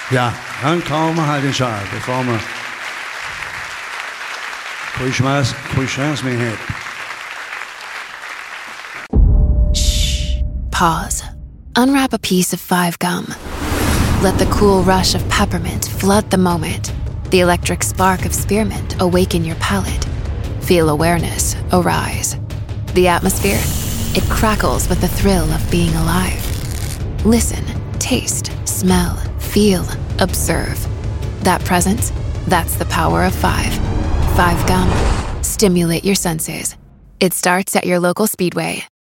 Ja, han kommer här i kär. Det kommer. Christmas med hit. Shh. Pause. Unwrap a piece of 5 gum. Let the cool rush of peppermint flood the moment. The electric spark of spearmint awaken your palate. Feel awareness arise. The atmosphere, it crackles with the thrill of being alive. Listen, taste, smell, feel, observe. That presence, that's the power of 5. 5 gum. Stimulate your senses. It starts at your local Speedway.